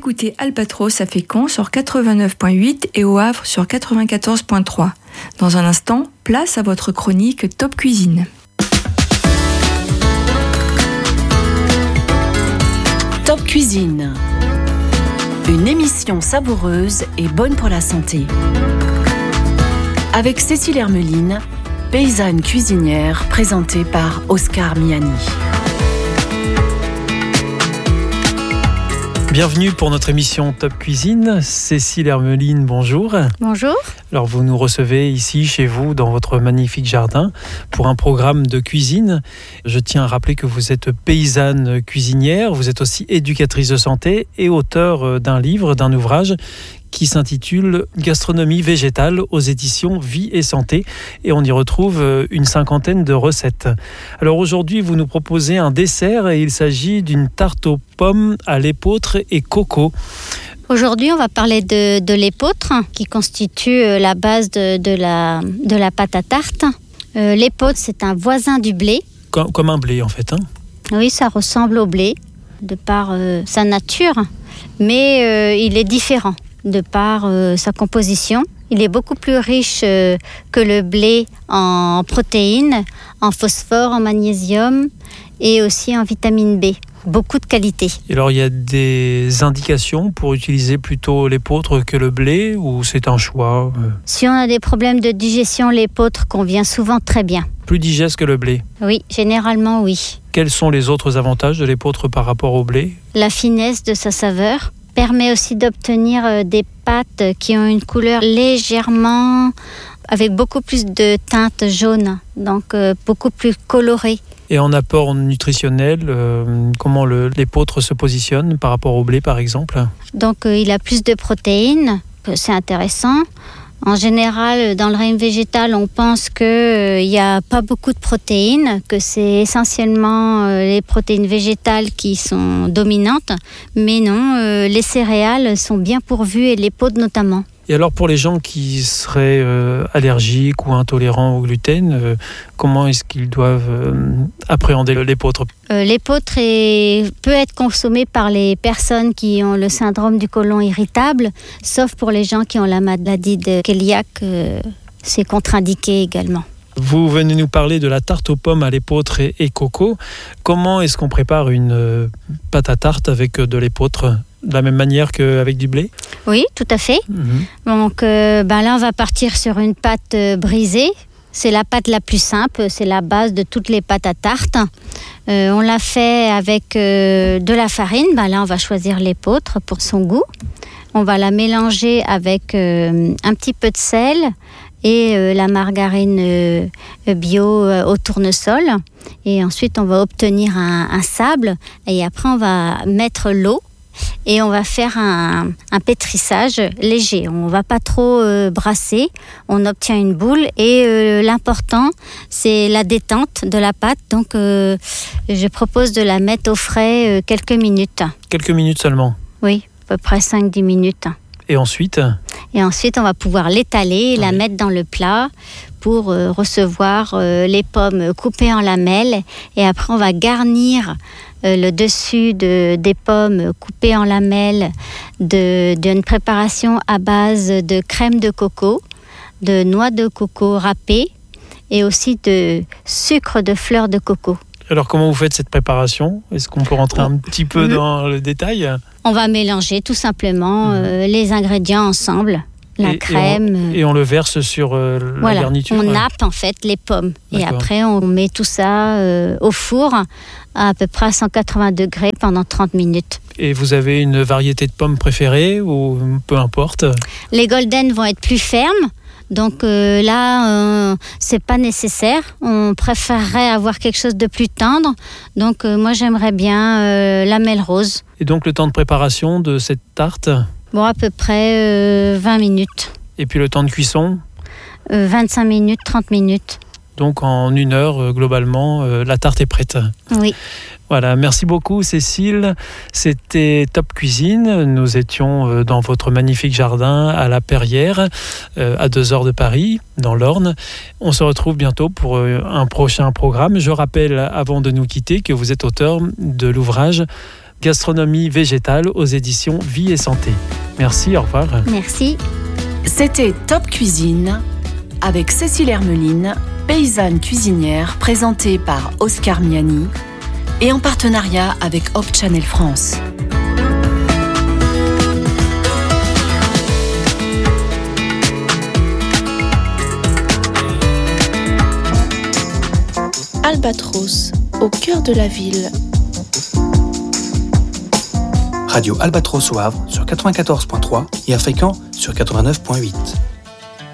écoutez Albatros à Fécamp sur 89.8 et au Havre sur 94.3. Dans un instant, place à votre chronique Top Cuisine. Top Cuisine, une émission savoureuse et bonne pour la santé. Avec Cécile Hermeline, paysanne cuisinière, présentée par Oscar Miani. Bienvenue pour notre émission Top Cuisine. Cécile Hermeline, bonjour. Bonjour. Alors vous nous recevez ici chez vous dans votre magnifique jardin pour un programme de cuisine. Je tiens à rappeler que vous êtes paysanne cuisinière, vous êtes aussi éducatrice de santé et auteure d'un livre, d'un ouvrage qui s'intitule Gastronomie végétale aux éditions Vie et Santé, et on y retrouve une 50aine de recettes. Alors aujourd'hui, vous nous proposez un dessert et il s'agit d'une tarte aux pommes à l'épeautre et coco. Aujourd'hui, on va parler de l'épeautre qui constitue la base de la pâte à tarte. L'épeautre, c'est un voisin du blé. Comme un blé en fait, hein ? Oui, ça ressemble au blé de par sa nature, mais il est différent de par sa composition. Il est beaucoup plus riche que le blé en protéines, en phosphore, en magnésium et aussi en vitamine B. Beaucoup de qualité. Et alors, il y a des indications pour utiliser plutôt l'épeautre que le blé ou c'est un choix Si on a des problèmes de digestion, l'épeautre convient souvent très bien. Plus digeste que le blé? Oui, généralement oui. Quels sont les autres avantages de l'épeautre par rapport au blé? La finesse de sa saveur permet aussi d'obtenir des pâtes qui ont une couleur légèrement, avec beaucoup plus de teintes jaunes, donc beaucoup plus colorées. Et en apport nutritionnel, comment l'épeautre se positionne par rapport au blé par exemple? Donc il a plus de protéines, c'est intéressant. En général, dans le régime végétal, on pense qu'il n'y a pas beaucoup de protéines, que c'est essentiellement les protéines végétales qui sont dominantes. Mais non, les céréales sont bien pourvues et l'épeautre notamment. Et alors pour les gens qui seraient allergiques ou intolérants au gluten, comment est-ce qu'ils doivent appréhender l'épeautre? L'épeautre peut être consommée par les personnes qui ont le syndrome du côlon irritable, sauf pour les gens qui ont la maladie de cœliaque, c'est contre-indiqué également. Vous venez nous parler de la tarte aux pommes à l'épeautre et coco. Comment est-ce qu'on prépare une pâte à tarte avec de l'épeautre? De la même manière qu'avec du blé? Oui, tout à fait. Donc là, on va partir sur une pâte brisée. C'est la pâte la plus simple, c'est la base de toutes les pâtes à tarte. On l'a fait avec de la farine. Là, on va choisir l'épeautre pour son goût. On va la mélanger avec un petit peu de sel et la margarine bio au tournesol. Et ensuite, on va obtenir un sable. Et après, on va mettre l'eau. Et on va faire un pétrissage léger. On ne va pas trop brasser. On obtient une boule. Et l'important, c'est la détente de la pâte. Donc, je propose de la mettre au frais quelques minutes. Quelques minutes seulement? Oui, à peu près 5-10 minutes. Et ensuite? Et ensuite, on va pouvoir l'étaler et la mettre dans le plat pour recevoir les pommes coupées en lamelles. Et après, on va garnir le dessus des pommes coupées en lamelles d'une préparation à base de crème de coco, de noix de coco râpée et aussi de sucre de fleurs de coco. Alors comment vous faites cette préparation? Est-ce qu'on peut rentrer un petit peu dans le détail? On va mélanger tout simplement les ingrédients ensemble. La crème. Et on le verse sur la garniture. On nappe en fait les pommes. D'accord. Et après on met tout ça au four à peu près à 180 degrés pendant 30 minutes. Et vous avez une variété de pommes préférée ou peu importe? Les golden vont être plus fermes. Donc c'est pas nécessaire. On préférerait avoir quelque chose de plus tendre. Donc moi j'aimerais bien lamelle rose. Et donc le temps de préparation de cette tarte? À peu près 20 minutes. Et puis le temps de cuisson? 25 minutes, 30 minutes. Donc en 1 heure, globalement, la tarte est prête. Oui. Voilà, merci beaucoup Cécile. C'était Top Cuisine. Nous étions dans votre magnifique jardin à la Perrière, à 2 heures de Paris, dans l'Orne. On se retrouve bientôt pour un prochain programme. Je rappelle, avant de nous quitter, que vous êtes auteur de l'ouvrage Gastronomie végétale aux éditions Vie et Santé. Merci, au revoir. Merci. C'était Top Cuisine avec Cécile Hermeline, paysanne cuisinière, présentée par Oscar Miani et en partenariat avec Hope Channel France. Albatros, au cœur de la ville. Radio Albatros au Havre sur 94.3 et à Fécamp sur 89.8.